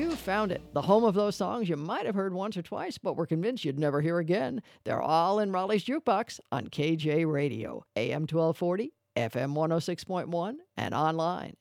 You found it, the home of those songs you might have heard once or twice, but were convinced you'd never hear again. They're all in Raleigh's Jukebox on KJ Radio, AM 1240, FM 106.1, and online